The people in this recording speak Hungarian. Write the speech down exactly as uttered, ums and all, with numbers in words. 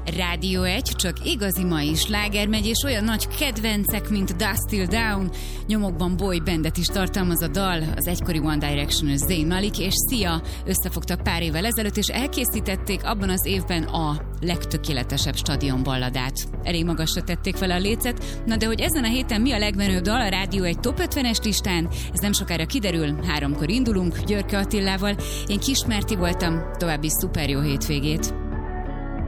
Rádió egy, csak igazi mai sláger megy, és olyan nagy kedvencek, mint Dust Till Dawn, nyomokban boy bandet is tartalmaz a dal, az egykori One Direction-ös Zayn Malik és Sia összefogtak pár évvel ezelőtt, és elkészítették abban az évben a legtökéletesebb stadionballadát. Elég magasra tették vele a lécet, na de hogy ezen a héten mi a legmenőbb dal a Rádió egy top ötvenes listán, ez nem sokára kiderül, háromkor indulunk Györke Attilával, én Kis Merti voltam, további szuper jó hétvégét!